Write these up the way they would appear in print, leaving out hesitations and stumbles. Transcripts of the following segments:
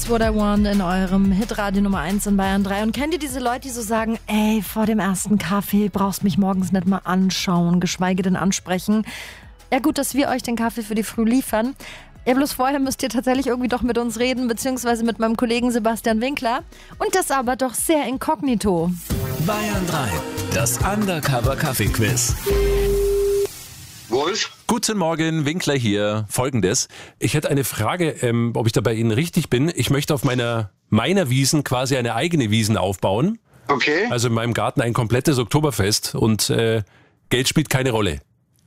That's What I Want in eurem Hitradio Nummer 1 in Bayern 3. Und kennt ihr diese Leute, die so sagen, ey, vor dem ersten Kaffee brauchst mich morgens nicht mal anschauen, geschweige denn ansprechen. Ja gut, dass wir euch den Kaffee für die Früh liefern. Ja, bloß vorher müsst ihr tatsächlich irgendwie doch mit uns reden, beziehungsweise mit meinem Kollegen Sebastian Winkler. Und das aber doch sehr inkognito. Bayern 3, das Undercover-Kaffee-Quiz. Wolf? Guten Morgen, Winkler hier. Folgendes. Ich hätte eine Frage, ob ich da bei Ihnen richtig bin. Ich möchte auf meiner Wiesn quasi eine eigene Wiesn aufbauen. Okay. Also in meinem Garten ein komplettes Oktoberfest und Geld spielt keine Rolle.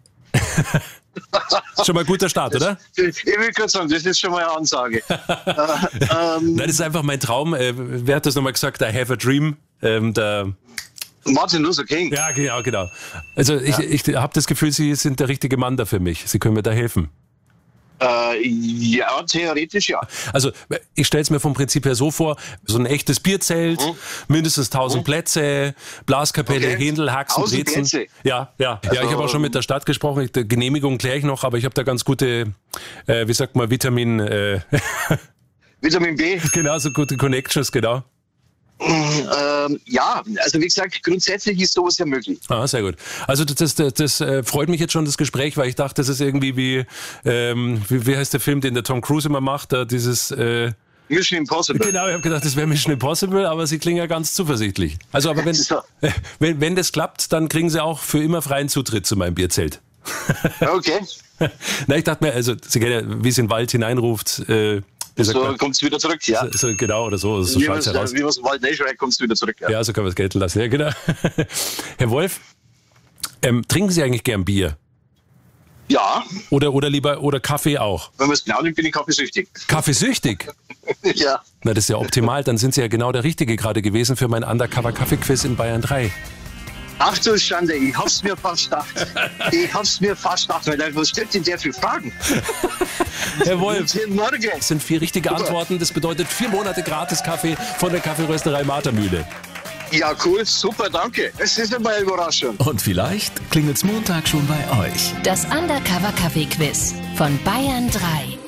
Schon mal ein guter Start, oder? Ich will kurz sagen, das ist schon mal eine Ansage. Nein, das ist einfach mein Traum. Wer hat das nochmal gesagt? I have a dream. Martin Luther King. Ja, genau. Also ich habe das Gefühl, Sie sind der richtige Mann da für mich. Sie können mir da helfen. Ja, theoretisch ja. Also ich stelle es mir vom Prinzip her so vor, so ein echtes Bierzelt, mindestens 1000 Plätze, Blaskapelle, Okay. Händel, Haxen, 1000 Brezen. Plätze? Ja, ich habe auch schon mit der Stadt gesprochen, die Genehmigung kläre ich noch, aber ich habe da ganz gute, wie sagt man, Vitamin B. genau, so gute Connections, genau. Ja, also wie gesagt, grundsätzlich ist sowas ja möglich. Ah, sehr gut. Also das freut mich jetzt schon, das Gespräch, weil ich dachte, das ist irgendwie wie heißt der Film, den der Tom Cruise immer macht, da dieses... Mission Impossible. Genau, ich habe gedacht, das wäre Mission Impossible, aber Sie klingen ja ganz zuversichtlich. Also aber So. wenn das klappt, dann kriegen Sie auch für immer freien Zutritt zu meinem Bierzelt. Okay. Na, ich dachte mir, also Sie kennen ja, wie es in den Wald hineinruft, So kommt es wieder zurück, ja. so, genau, oder so Wie schaut es heraus. man es im Wald schreit, kommt es wieder zurück, ja. Ja, so kann man es gelten lassen, ja genau. Herr Wolf, trinken Sie eigentlich gern Bier? Ja, Oder lieber Kaffee auch? wenn man es genau nimmt, bin ich kaffeesüchtig. Kaffeesüchtig? Ja. Na, das ist ja optimal. Dann sind Sie ja genau der Richtige gerade gewesen für mein Undercover-Kaffee-Quiz in Bayern 3. Ach du Schande, ich hab's mir fast gedacht. Weil was stellt denn der für Fragen? Herr Wolf, Guten Morgen. das sind 4 richtige Antworten. Das bedeutet 4 Monate gratis Kaffee von der Kaffeerösterei Martermühle. Ja, cool, super, danke. Es ist immer eine Überraschung. Und vielleicht klingelt's Montag schon bei euch. Das Undercover-Kaffee-Quiz von Bayern 3.